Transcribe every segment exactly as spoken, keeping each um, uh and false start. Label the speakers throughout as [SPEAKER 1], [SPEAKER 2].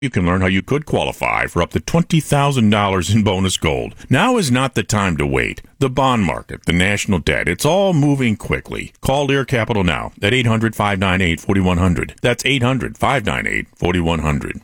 [SPEAKER 1] You can learn how you could qualify for up to twenty thousand dollars in bonus gold. Now is not the time to wait. The bond market, the national debt, it's all moving quickly. Call Lear Capital now at eight hundred, five nine eight, four one zero zero. That's eight hundred, five nine eight, four one zero zero.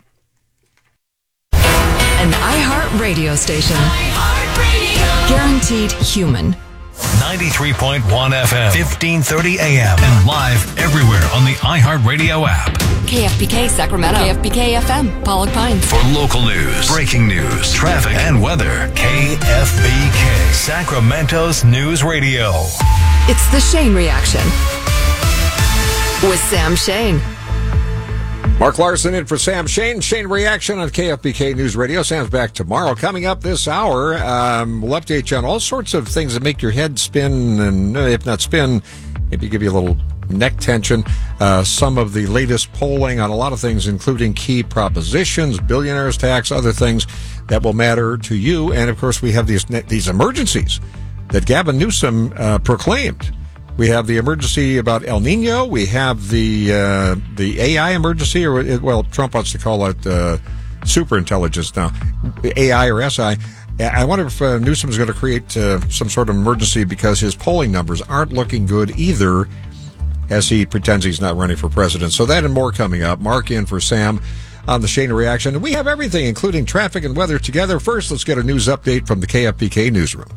[SPEAKER 2] An iHeart radio station. iHeart Radio. Guaranteed human.
[SPEAKER 3] ninety-three point one F M, fifteen thirty A M, and live everywhere on the iHeartRadio app.
[SPEAKER 2] K F B K Sacramento. K F B K F M, Pollock Pines.
[SPEAKER 3] For local news, breaking news, traffic, and weather, K F B K, Sacramento's News Radio.
[SPEAKER 2] It's the Shane Reaction with Sam Shane.
[SPEAKER 4] Mark Larson in for Sam Shane. Shane Reaction on K F B K News Radio. Sam's back tomorrow. Coming up this hour, um, we'll update you on all sorts of things that make your head spin, and if not spin, maybe give you a little neck tension. Uh, some of the latest polling on a lot of things, including key propositions, billionaires tax, other things that will matter to you. And, of course, we have these these emergencies that Gavin Newsom uh, proclaimed. We have the emergency about El Nino. We have the uh, the A I emergency, or well, Trump wants to call it uh, superintelligence now, A I or S I. I wonder if uh, Newsom's going to create uh, some sort of emergency because his polling numbers aren't looking good either, as he pretends he's not running for president. So that and more coming up. Mark in for Sam on the Shane Reaction. And we have everything, including traffic and weather together. First, let's get a news update from the K F B K newsroom.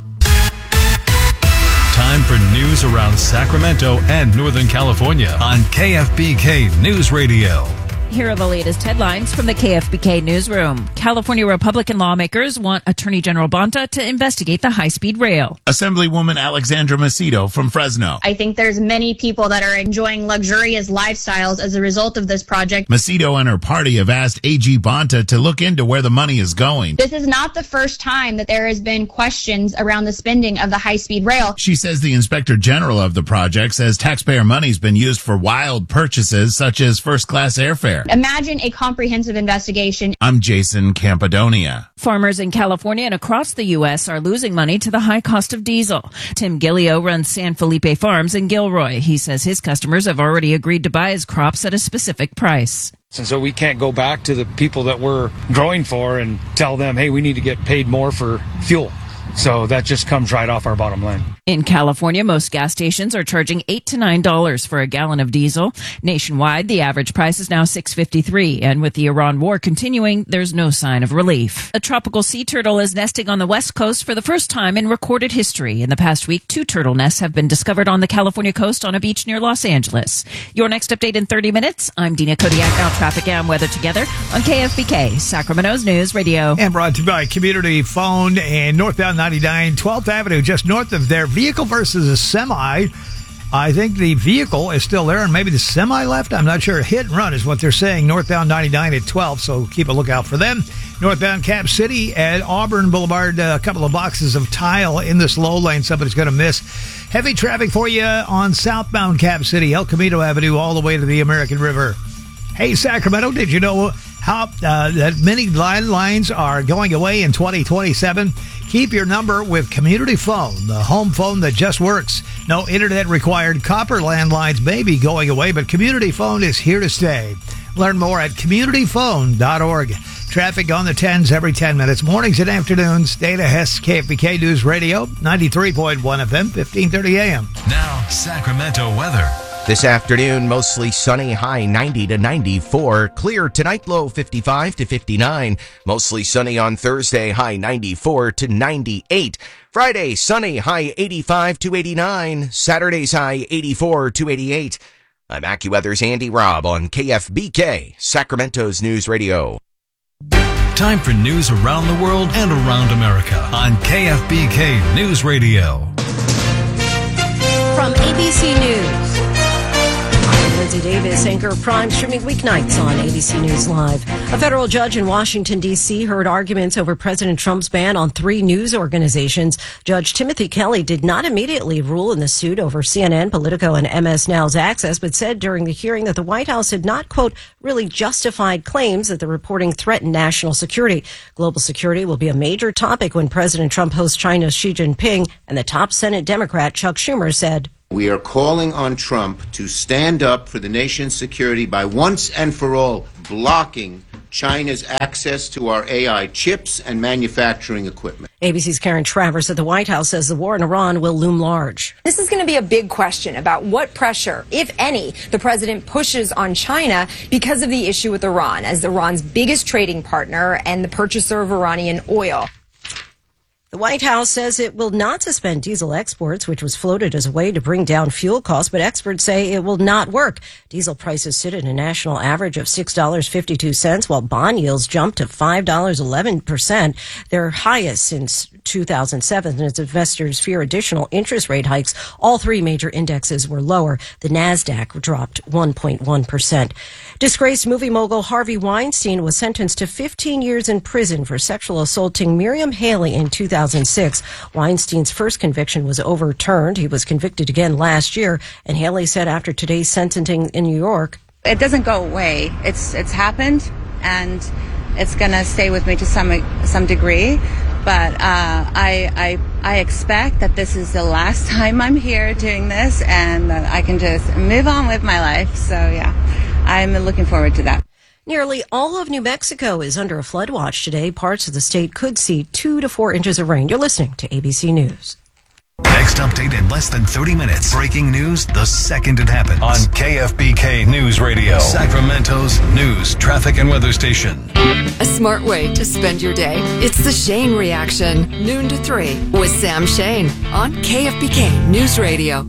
[SPEAKER 3] Time for news around Sacramento and Northern California on K F B K News Radio.
[SPEAKER 5] Here are the latest headlines from the K F B K newsroom. California Republican lawmakers want Attorney General Bonta to investigate the high-speed rail.
[SPEAKER 6] Assemblywoman Alexandra Macedo from Fresno.
[SPEAKER 7] I think there's many people that are enjoying luxurious lifestyles as a result of this project.
[SPEAKER 6] Macedo and her party have asked A G Bonta to look into where the money is going.
[SPEAKER 7] This is not the first time that there has been questions around the spending of the high-speed rail.
[SPEAKER 6] She says the Inspector General of the project says taxpayer money's been used for wild purchases such as first-class airfare.
[SPEAKER 7] Imagine a comprehensive investigation.
[SPEAKER 6] I'm Jason Campadonia.
[SPEAKER 5] Farmers in California and across the U S are losing money to the high cost of diesel. Tim Gillio runs San Felipe Farms in Gilroy. He says his customers have already agreed to buy his crops at a specific price.
[SPEAKER 8] And so we can't go back to the people that we're growing for and tell them, hey, we need to get paid more for fuel. So that just comes right off our bottom line.
[SPEAKER 5] In California, most gas stations are charging eight to nine dollars for a gallon of diesel. Nationwide, the average price is now six fifty-three, and with the Iran war continuing, there's no sign of relief. A tropical sea turtle is nesting on the west coast for the first time in recorded history. In the past week, two turtle nests have been discovered on the California coast on a beach near Los Angeles. Your next update in thirty minutes. I'm Dina Kodiak. Now traffic and weather together on K F B K, Sacramento's News Radio.
[SPEAKER 9] And brought to you by Community Phone and northbound ninety-nine, twelfth Avenue, just north of their vehicle versus a semi. I think the vehicle is still there, and maybe the semi left. I'm not sure. Hit and run is what they're saying. Northbound ninety-nine at twelve, so keep a lookout for them. Northbound Cap City at Auburn Boulevard, a couple of boxes of tile in this low lane. Somebody's going to miss. Heavy traffic for you on southbound Cap City, El Camino Avenue, all the way to the American River. Hey, Sacramento, did you know how uh, that many landlines are going away in twenty twenty-seven? Keep your number with Community Phone, the home phone that just works. No internet required. Copper landlines may be going away, but Community Phone is here to stay. Learn more at community phone dot org. Traffic on the tens every ten minutes. Mornings and afternoons. Dana Hess, K F B K News Radio, ninety-three point one F M, fifteen thirty A M.
[SPEAKER 3] Now, Sacramento weather.
[SPEAKER 10] This afternoon, mostly sunny, high ninety to ninety-four. Clear tonight, low fifty-five to fifty-nine. Mostly sunny on Thursday, high ninety-four to ninety-eight. Friday, sunny, high eighty-five to eighty-nine. Saturday's high eighty-four to eighty-eight. I'm AccuWeather's Andy Robb on K F B K, Sacramento's News Radio.
[SPEAKER 3] Time for news around the world and around America on K F B K News Radio.
[SPEAKER 11] From A B C News, I'm Lindsay Davis, anchor of Prime, streaming weeknights on A B C News Live. A federal judge in Washington, D C heard arguments over President Trump's ban on three news organizations. Judge Timothy Kelly did not immediately rule in the suit over C N N, Politico, and M S Now's access, but said during the hearing that the White House had not, quote, really justified claims that the reporting threatened national security. Global security will be a major topic when President Trump hosts China's Xi Jinping, and the top Senate Democrat, Chuck Schumer, said,
[SPEAKER 12] "We are calling on Trump to stand up for the nation's security by once and for all blocking China's access to our A I chips and manufacturing equipment.
[SPEAKER 11] A B C's Karen Travers at the White House says the war in Iran will loom large.
[SPEAKER 13] This is going to be a big question about what pressure, if any, the president pushes on China because of the issue with Iran as Iran's biggest trading partner and the purchaser of Iranian oil.
[SPEAKER 11] The White House says it will not suspend diesel exports, which was floated as a way to bring down fuel costs, but experts say it will not work. Diesel prices sit at a national average of six dollars and fifty-two cents, while bond yields jumped to five dollars and eleven percent, their highest since two thousand seven. As investors fear additional interest rate hikes, all three major indexes were lower. The NASDAQ dropped one point one percent. Disgraced movie mogul Harvey Weinstein was sentenced to fifteen years in prison for sexual assaulting Miriam Haley in two thousand six. Weinstein's first conviction was overturned. He was convicted again last year, and Haley said after today's sentencing in New York,
[SPEAKER 14] "It doesn't go away. It's it's happened, and it's going to stay with me to some some degree. But uh, I I I expect that this is the last time I'm here doing this, and that I can just move on with my life. So yeah, I'm looking forward to that."
[SPEAKER 11] Nearly all of New Mexico is under a flood watch today. Parts of the state could see two to four inches of rain. You're listening to A B C News.
[SPEAKER 3] Next update in less than thirty minutes. Breaking news the second it happens. On K F B K News Radio, Sacramento's news, traffic, and weather station.
[SPEAKER 2] A smart way to spend your day. It's the Shane Reaction, noon to three, with Sam Shane on K F B K News Radio.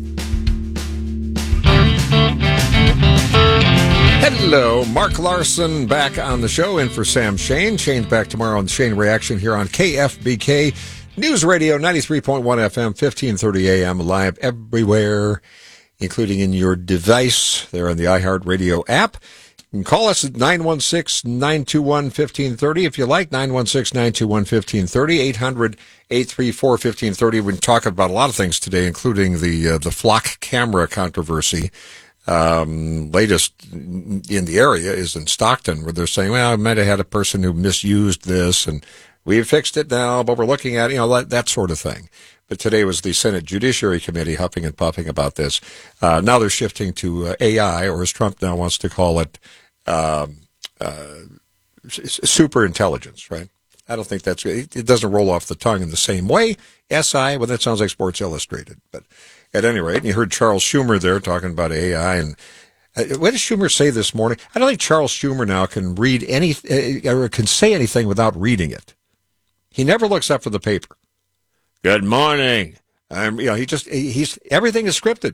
[SPEAKER 4] Hello, Mark Larson back on the show in for Sam Shane. Shane's back tomorrow on Shane Reaction here on K F B K News Radio, ninety-three point one F M, fifteen thirty A M, live everywhere, including in your device there on the iHeartRadio app. You can call us at nine one six, nine two one, one five three zero if you like, nine one six, nine two one, one five three zero, eight hundred, eight three four, one five three zero. We've been talking about a lot of things today, including the uh, the flock camera controversy. Um, latest in the area is in Stockton, where they're saying, well, I might have had a person who misused this, and we've fixed it now, but we're looking at, you know, that, that sort of thing. But today was the Senate Judiciary Committee huffing and puffing about this. Uh, now they're shifting to uh, A I, or as Trump now wants to call it, um, uh, super intelligence, right? I don't think that's, it doesn't roll off the tongue in the same way. S I, well, that sounds like Sports Illustrated, but at any rate, you heard Charles Schumer there talking about A I. And uh, what did Schumer say this morning? I don't think Charles Schumer now can read any, uh, or can say anything without reading it. He never looks up for the paper. Good morning. Um, you know, he just, he's, everything is scripted.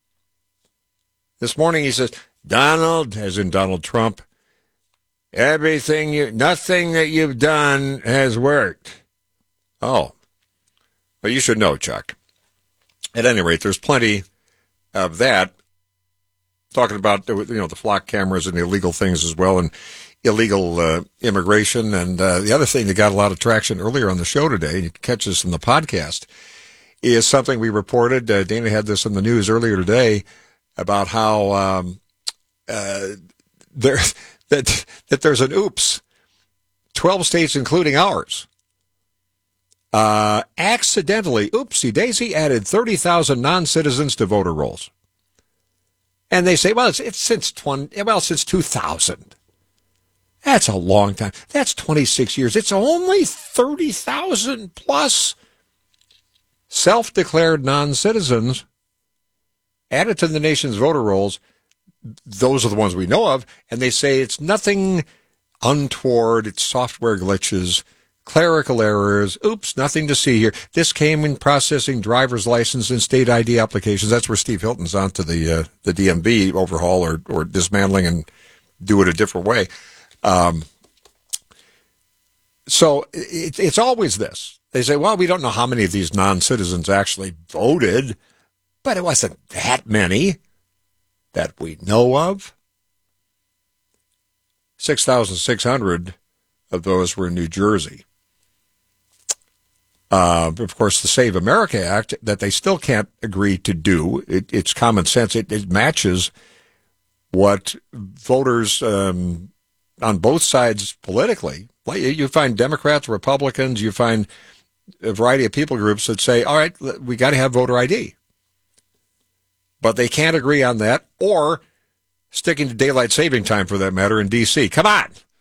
[SPEAKER 4] This morning he says, Donald, as in Donald Trump, everything you, nothing that you've done has worked. Oh, well, you should know, Chuck. At any rate, there's plenty of that. Talking about, you know, the flock cameras and illegal things as well, and illegal uh, immigration. And uh, the other thing that got a lot of traction earlier on the show today, and you can catch this in the podcast, is something we reported. Uh, Dana had this in the news earlier today about how um, uh, there that that there's an oops. twelve states, including ours, Uh, accidentally, oopsie daisy, added thirty thousand non-citizens to voter rolls. And they say, well, it's, it's since twenty, well, since two thousand. That's a long time. That's twenty-six years. It's only thirty thousand plus self-declared non-citizens added to the nation's voter rolls. Those are the ones we know of. And they say it's nothing untoward. It's software glitches, clerical errors. Oops, nothing to see here. This came in processing driver's license and state I D applications. That's where Steve Hilton's on to the uh, the D M V overhaul or, or dismantling and do it a different way. Um, so it, it's always this. They say, well, we don't know how many of these non-citizens actually voted, but it wasn't that many that we know of. six thousand six hundred of those were in New Jersey. Uh, of course, the Save America Act that they still can't agree to do. It, it's common sense. It, it matches what voters um, on both sides politically. You find Democrats, Republicans, you find a variety of people groups that say, all right, we got to have voter I D. But they can't agree on that, or sticking to daylight saving time for that matter in D C. Come on.